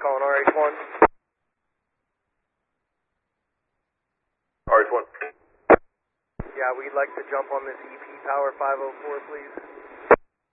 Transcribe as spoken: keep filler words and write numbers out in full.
calling R H one. R H one. Yeah, we'd like to jump on this E P Power five oh four, please.